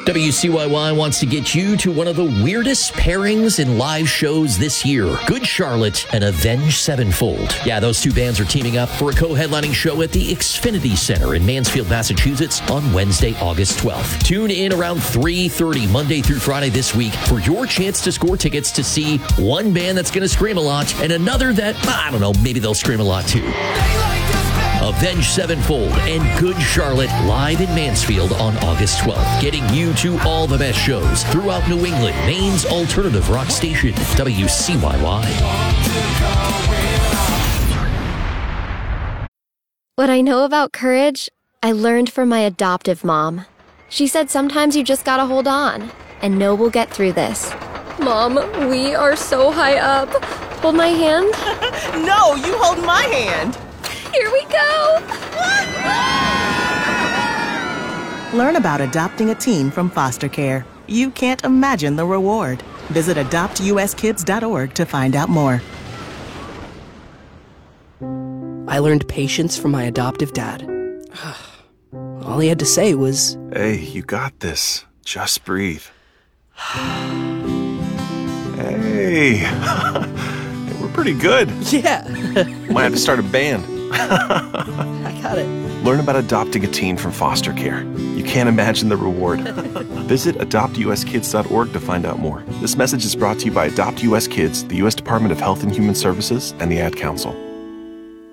WCYY wants to get you to one of the weirdest pairings in live shows this year. Good Charlotte and Avenged Sevenfold. Yeah, those two bands are teaming up for a co-headlining show at the Xfinity Center in Mansfield, Massachusetts on Wednesday, August 12th. Tune in around 3:30 Monday through Friday this week for your chance to score tickets to see one band that's going to scream a lot and another that, I don't know, maybe they'll scream a lot too. Avenged Sevenfold and Good Charlotte live in Mansfield on August 12th, getting you to all the best shows throughout New England, Maine's alternative rock station, WCYY. What I know about courage, I learned from my adoptive mom. She said sometimes you just gotta hold on and know we'll get through this. Mom, we are so high up. Hold my hand. No, you hold my hand. Here we go! Learn about adopting a teen from foster care. You can't imagine the reward. Visit adoptuskids.org to find out more. I learned patience from my adoptive dad. All he had to say was, "Hey, you got this. Just breathe." Hey, we're pretty good. yeah, Might have to start a band. I got it. Learn about adopting a teen from foster care. You can't imagine the reward. Visit adoptuskids.org to find out more. This message is brought to you by Adopt US Kids, the U.S. Department of Health and Human Services, and the Ad Council.